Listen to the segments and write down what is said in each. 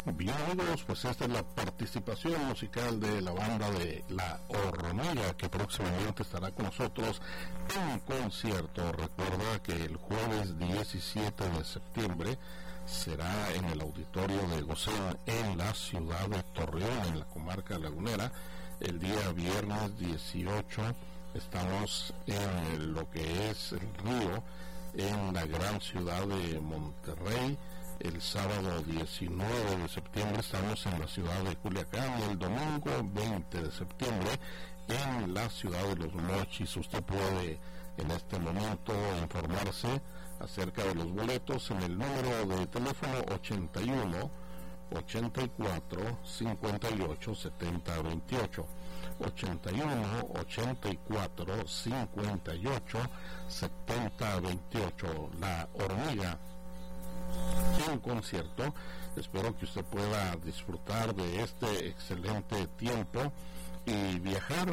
Bien, amigos, pues esta es la participación musical de la banda de La Hormiga, que próximamente estará con nosotros en concierto. Recuerda que el jueves 17 de septiembre será en el auditorio de Gosén, en la ciudad de Torreón, en la comarca lagunera. El día viernes 18 estamos en lo que es el Río, en la gran ciudad de Monterrey. El sábado 19 de septiembre estamos en la ciudad de Culiacán, y el domingo 20 de septiembre en la ciudad de Los Mochis. Usted puede en este momento informarse acerca de los boletos en el número de teléfono 81 84 58 70 28. 81 84 58 70 28. La Hormiga en concierto. Espero que usted pueda disfrutar de este excelente tiempo y viajar.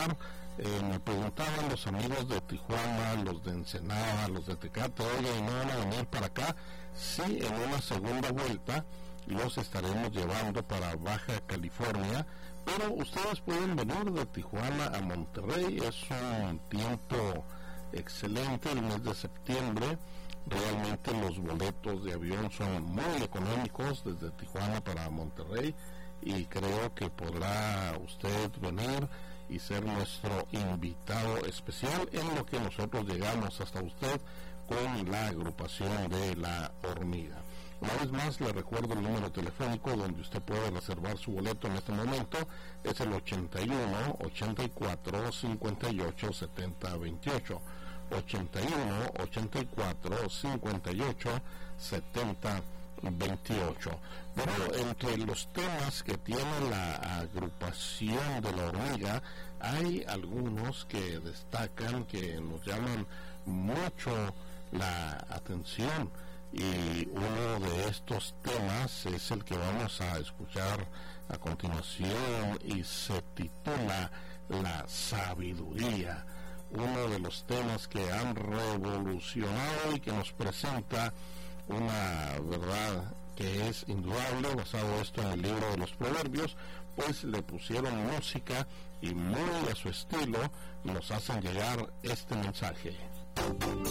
Me preguntaban los amigos de Tijuana, los de Ensenada, los de Tecate, oye, ¿no van a venir para acá? Sí, en una segunda vuelta los estaremos llevando para Baja California, pero ustedes pueden venir de Tijuana a Monterrey. Es un tiempo excelente el mes de septiembre. Realmente los boletos de avión son muy económicos desde Tijuana para Monterrey, y creo que podrá usted venir y ser nuestro invitado especial en lo que nosotros llegamos hasta usted con la agrupación de La Hormiga. Una vez más le recuerdo el número telefónico donde usted puede reservar su boleto en este momento. Es el 81 84 58 70 28. 81 84 58 70 28. Bueno, entre los temas que tiene la agrupación de La Hormiga, hay algunos que destacan, que nos llaman mucho la atención, y uno de estos temas es el que vamos a escuchar a continuación, y se titula La Sabiduría. Uno de los temas que han revolucionado y que nos presenta una verdad que es indudable, basado esto en el libro de los Proverbios, pues le pusieron música y muy a su estilo nos hacen llegar este mensaje.